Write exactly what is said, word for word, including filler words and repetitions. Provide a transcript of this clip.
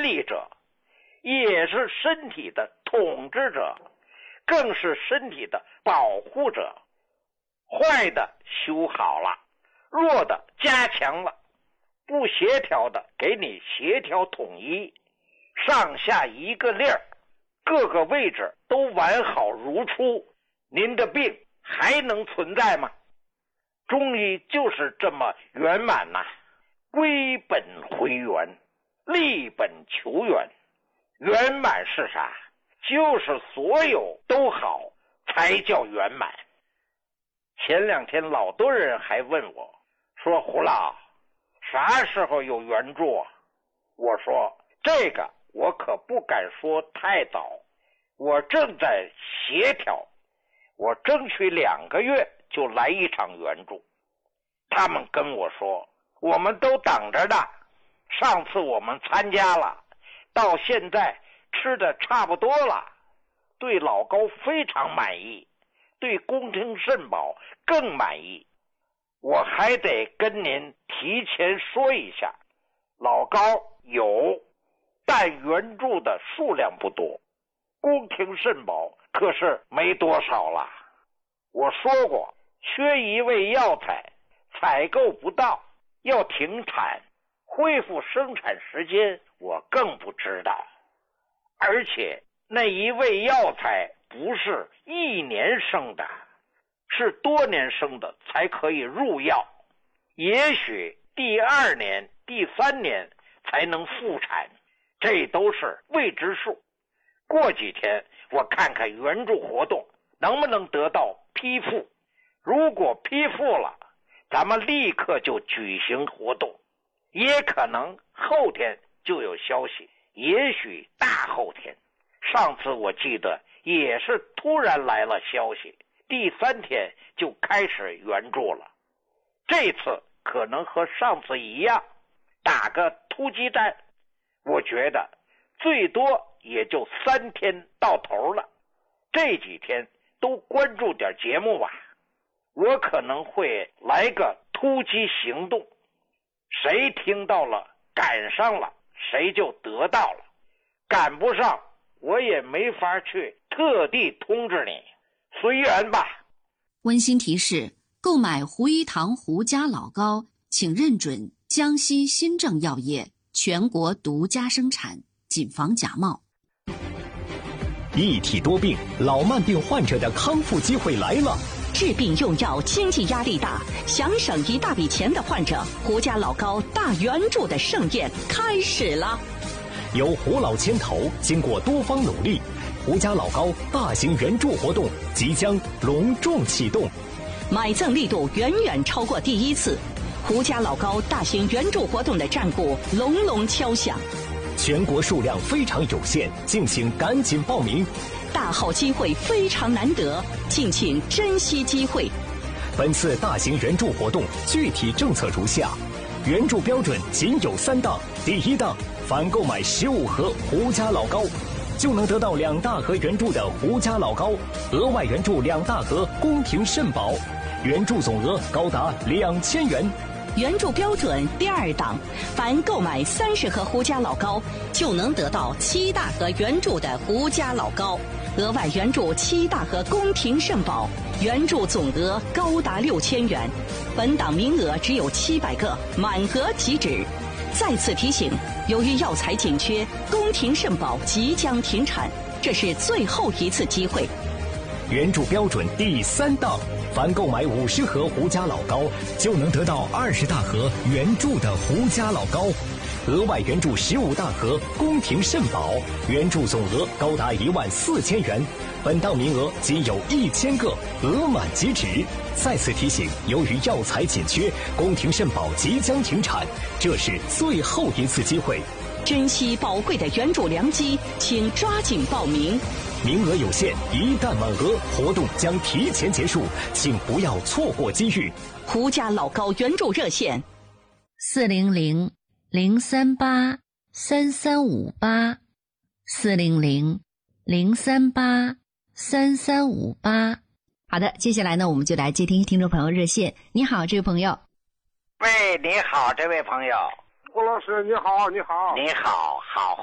理者，也是身体的统治者，更是身体的保护者。坏的修好了，弱的加强了，不协调的给你协调统一，上下一个粒儿，各个位置都完好如初，您的病还能存在吗？中医就是这么圆满呐、啊，归本回源，立本求源。圆满是啥？就是所有都好才叫圆满。前两天老多人还问我说，胡老啥时候有援助啊？我说这个我可不敢说太早，我正在协调，我争取两个月就来一场援助。他们跟我说我们都等着呢，上次我们参加了，到现在吃的差不多了，对老高非常满意，对宫廷肾宝更满意。我还得跟您提前说一下，老高有，但援助的数量不多，宫廷肾宝可是没多少了。我说过，缺一味药材，采购不到，要停产，恢复生产时间我更不知道。而且那一味药材不是一年生的，是多年生的才可以入药，也许第二年第三年才能复产，这都是未知数。过几天我看看援助活动能不能得到批复，如果批复了，咱们立刻就举行活动，也可能后天就有消息，也许大后天。上次我记得也是突然来了消息，第三天就开始援助了。这次可能和上次一样，打个突击战，我觉得最多也就三天到头了。这几天都关注点节目吧，我可能会来个突击行动，谁听到了赶上了，谁就得到了，赶不上我也没法去特地通知你，随缘吧。 温馨提示：购买胡一堂胡家老高，请认准江西新政药业全国独家生产，谨防假冒。 一体多病，老慢病患者的康复机会来了。 治病用药经济压力大，想省一大笔钱的患者，胡家老高大援助的盛宴开始了。 由胡老牵头，经过多方努力，胡家老高大型援助活动即将隆重启动， 买赠力度远远超过第一次，胡家老高大型援助活动的战鼓隆隆敲响。 全国数量非常有限，敬请赶紧报名。 大好机会非常难得，敬请珍惜机会。 本次大型援助活动具体政策如下：援助标准仅有三档。第一档，凡购买十五盒胡家老高，就能得到两大盒援助的胡家老高，额外援助两大盒宫廷肾宝，援助总额高达两千元。 援助标准第二档，凡购买三十盒胡家老高，就能得到七大盒援助的胡家老高，额外援助七大盒宫廷肾宝，援助总额高达六千元。本档名额只有七百个，满额即止。再次提醒，由于药材紧缺，宫廷肾宝即将停产，这是最后一次机会。 援助标准第三档，凡购买五十盒胡家老高，就能得到二十大盒援助的胡家老高，额外援助十五大盒宫廷肾宝，援助总额高达一万四千元。本档名额仅有一千个，额满即止。再次提醒，由于药材紧缺，宫廷肾宝即将停产，这是最后一次机会。 珍惜宝贵的援助良机，请抓紧报名。 名额有限，一旦满额，活动将提前结束，请不要错过机遇。 胡家老高援助热线： 四零零零三八三三五八，四零零零三八三三五八。好的，接下来呢，我们就来接听听众朋友热线。你好，这位朋友。 喂，你好，这位朋友。 胡老师，你好，你好。 你好，好。